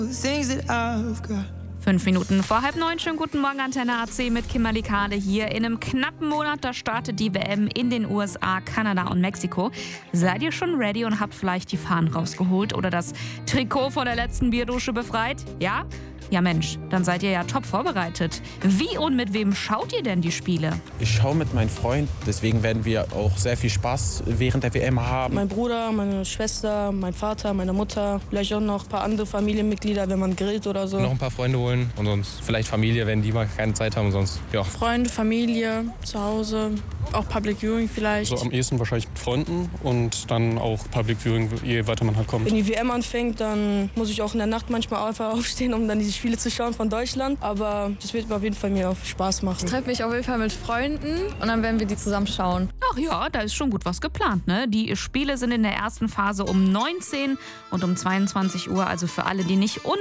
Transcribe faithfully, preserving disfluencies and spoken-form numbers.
Fünf Minuten vor halb neun, schönen guten Morgen, Antenne A C mit Kimberly Kahle hier. In einem knappen Monat, da startet die W M in den U S A, Kanada und Mexiko. Seid ihr schon ready und habt vielleicht die Fahnen rausgeholt oder das Trikot von der letzten Bierdusche befreit? Ja? Ja Mensch, dann seid ihr ja top vorbereitet. Wie und mit wem schaut ihr denn die Spiele? Ich schaue mit meinem Freund, deswegen werden wir auch sehr viel Spaß während der W M haben. Mein Bruder, meine Schwester, mein Vater, meine Mutter, vielleicht auch noch ein paar andere Familienmitglieder, wenn man grillt oder so. Noch ein paar Freunde holen und sonst vielleicht Familie, wenn die mal keine Zeit haben, sonst ja. Freunde, Familie, zu Hause, auch Public Viewing vielleicht. Also am ehesten wahrscheinlich mit Freunden und dann auch Public Viewing, je weiter man halt kommt. Wenn die W M anfängt, dann muss ich auch in der Nacht manchmal einfach aufstehen, um dann die Spiele zu schauen von Deutschland. Aber das wird auf jeden Fall mir auch Spaß machen. Ich treffe mich auf jeden Fall mit Freunden und dann werden wir die zusammen schauen. Ach ja, da ist schon gut was geplant, ne? Die Spiele sind in der ersten Phase um neunzehn und um zweiundzwanzig Uhr, also für alle, die nicht